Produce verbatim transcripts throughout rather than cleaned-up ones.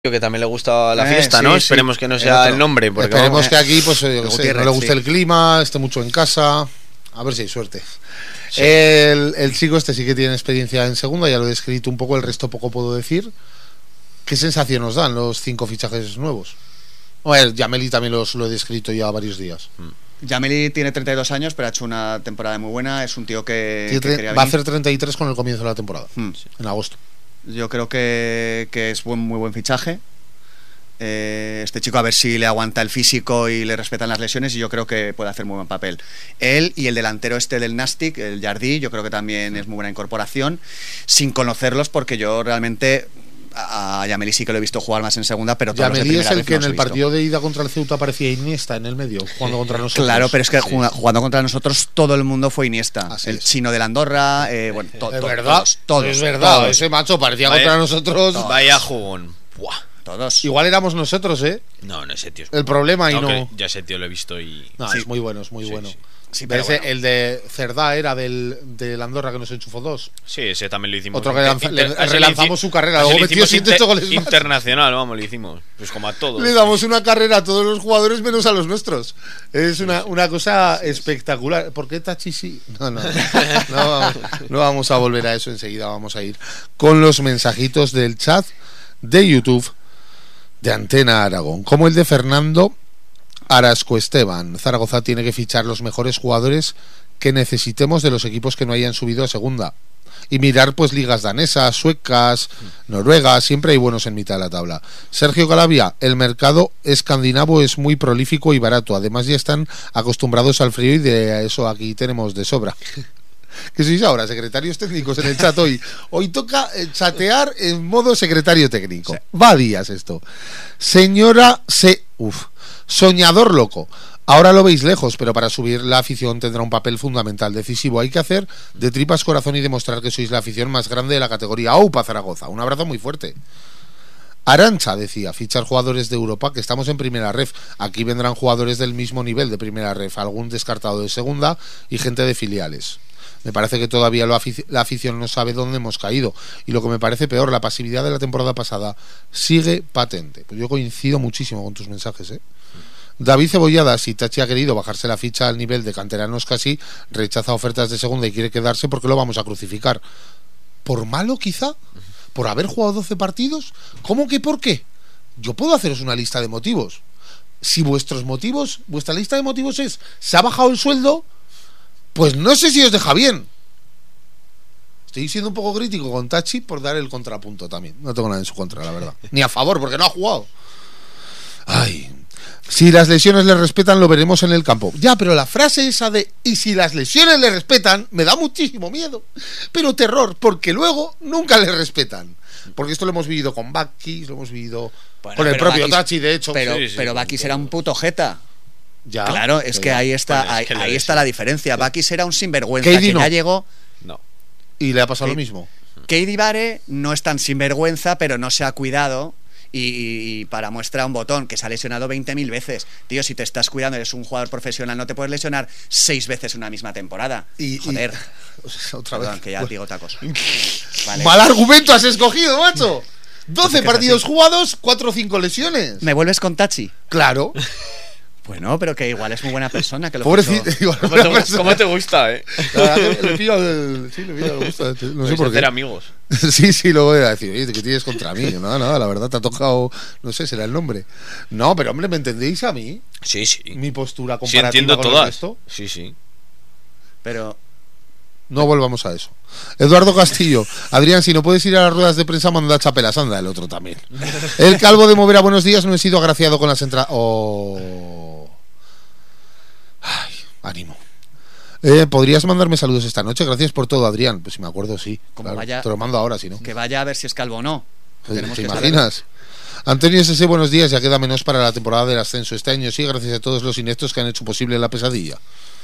que también le gusta la eh, fiesta, sí, ¿no? sí. Esperemos que no sea el, el nombre. Porque Esperemos vamos, que aquí pues, yo que sé, Gutiérrez, no le guste sí. el clima, esté mucho en casa. A ver si hay suerte. Sí. El, el chico este sí que tiene experiencia en segunda, ya lo he descrito un poco, el resto poco puedo decir. ¿Qué sensación nos dan los cinco fichajes nuevos? Bueno, Yameli también los, lo he descrito ya varios días. Yameli tiene treinta y dos años, pero ha hecho una temporada muy buena. Es un tío que, Tiene que tre- quería va a venir. hacer treinta y tres con el comienzo de la temporada, Hmm. en agosto. Yo creo que, que es buen, muy buen fichaje. Eh, este chico a ver si le aguanta el físico y le respetan las lesiones, y yo creo que puede hacer muy buen papel. Él y el delantero este del Nastic, el Jardí, yo creo que también es muy buena incorporación, sin conocerlos, porque yo realmente a Yameli sí que lo he visto jugar más en segunda, pero todos los de Yameli es primera el vez que no en los he el visto. partido de ida contra el Ceuta parecía Iniesta en el medio, jugando contra nosotros. Claro, pero es que Sí. jugando, jugando contra nosotros todo el mundo fue Iniesta. Así el es. chino de la Andorra, eh, bueno, to, Es to, verdad, todos, todos, es verdad, todos, ese macho parecía Vaya- contra nosotros. Vaya jugón. Buah. todos. Igual éramos nosotros, ¿eh? No, no, ese tío es El problema y no, no. que ya ese tío lo he visto y... No, Sí. es muy bueno, es muy Sí, bueno. sí. Sí, Pero pero ese- bueno. el de Cerdá era del, del Andorra que nos enchufó dos. Sí, ese también lo hicimos. Otro que lanza- le- a ese relanzamos hici- su carrera, a ese luego le metió hicimos siete inter- goles más. Internacional, vamos, lo hicimos. Pues como a todos. Le damos una carrera a todos los jugadores menos a los nuestros. Es una, una cosa espectacular. ¿Por qué Tachi sí? No, no, no, no, vamos, no vamos a volver a eso enseguida. Vamos a ir con los mensajitos del chat de YouTube de Antena Aragón, como el de Fernando Arasco Esteban. Zaragoza tiene que fichar los mejores jugadores que necesitemos de los equipos que no hayan subido a segunda. Y mirar pues ligas danesas, suecas, noruegas, siempre hay buenos en mitad de la tabla. Sergio Calavia, el mercado escandinavo es muy prolífico y barato, además ya están acostumbrados al frío y de eso aquí tenemos de sobra. ¿Qué sois ahora? Secretarios técnicos en el chat hoy. Hoy toca eh, chatear en modo secretario técnico. Va a días esto. Señora Se... Uf. Soñador loco. Ahora lo veis lejos, pero para subir la afición tendrá un papel fundamental, decisivo. Hay que hacer de tripas corazón y demostrar que sois la afición más grande de la categoría. ¡Aupa, Zaragoza! Un abrazo muy fuerte. Arancha decía, fichar jugadores de Europa, que estamos en primera ref. Aquí vendrán jugadores del mismo nivel de primera ref, algún descartado de segunda y gente de filiales. Me parece que todavía lo afic- la afición no sabe dónde hemos caído. Y lo que me parece peor, la pasividad de la temporada pasada sigue patente. Pues yo coincido muchísimo con tus mensajes, ¿eh? David Cebollada, si Tachi ha querido bajarse la ficha al nivel de canteranos casi, rechaza ofertas de segunda y quiere quedarse, porque lo vamos a crucificar. ¿Por malo quizá? ¿Por haber jugado doce partidos? ¿Cómo que por qué? Yo puedo haceros una lista de motivos. Si vuestros motivos, vuestra lista de motivos es se ha bajado el sueldo, pues no sé si os deja bien. Estoy siendo un poco crítico con Tachi por dar el contrapunto también. No tengo nada en su contra, la verdad. Ni a favor, porque no ha jugado. Ay... Si las lesiones le respetan, lo veremos en el campo. Ya, pero la frase esa de y si las lesiones le respetan me da muchísimo miedo, pero terror, porque luego nunca le respetan. Porque esto lo hemos vivido con Bakis, lo hemos vivido Bueno, con el pero propio Bakis- Tachi, de hecho. Pero, Sí, sí, pero con Bakis todo. era un puto jeta. Ya, Claro, es pero que ya. ahí está, Bueno, es ahí, que lo ahí es. está la diferencia. Bakis era un sinvergüenza Katie que no. ya llegó. No. Y le ha pasado Sí. lo mismo. Katie Vare no es tan sinvergüenza, pero no se ha cuidado. Y, y para muestra un botón, que se ha lesionado veinte mil veces. Tío, si te estás cuidando, eres un jugador profesional, no te puedes lesionar seis veces en una misma temporada. Y, y- Joder. o sea, otra Perdón, vez. que ya Bueno, digo otra cosa. Vale. mal argumento has escogido, macho. doce Pues es que es partidos así. jugados, cuatro o cinco lesiones. ¿Me vuelves con Tachi? Claro. Bueno, pero que igual es muy buena persona. Que lo Pobrecito. fichó. igual ¿Cómo una te, persona- cómo te gusta, eh? La verdad que le pillo el- Sí, le pillo el gusto. No sé Podéis por hacer qué. amigos. Sí, sí, lo voy a decir. Oye, ¿qué tienes contra mí? Nada, nada, la verdad te ha tocado, no sé, será el nombre. No, pero hombre, ¿me entendéis a mí? Sí, sí. Mi postura Sí, comparativa entiendo con el todas. resto. Sí, sí. Pero No volvamos a eso. Eduardo Castillo, Adrián, si no puedes ir a las ruedas de prensa, manda chapelas, anda el otro también. El calvo de Movera, buenos días, no he sido agraciado con las entradas. Oh. Ay, ánimo. Eh, ¿Podrías mandarme saludos esta noche? Gracias por todo, Adrián. Pues si me acuerdo, sí. Como Claro, vaya- te lo mando ahora, si no. que vaya a ver si es calvo o no. Tenemos ¿Te que imaginas? Antonio S S, buenos días, ya queda menos para la temporada del ascenso este año, sí, gracias a todos los ineptos que han hecho posible la pesadilla.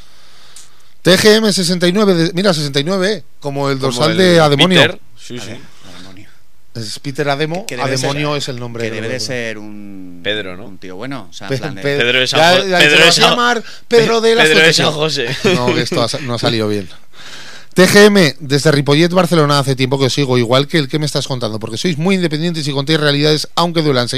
T G M sesenta y nueve, de- mira, sesenta y nueve, eh, como el Como dorsal el de Ademonio. Peter. Sí, sí. Demonio. Es Peter Ademo, Que debe Ademonio ser- es el nombre. Que del- debe de ser un Pedro, ¿no? un tío bueno, o sea, en Pe- plan de- Pe- Pedro de San ya- Jo- ya Pedro se de va a San- llamar Pedro de la Pedro de Asociación. San José. No, que esto ha sa- no ha salido bien. T G M, desde Ripollet, Barcelona, hace tiempo que os sigo, igual que el que me estás contando, porque sois muy independientes y contáis realidades, aunque duelan.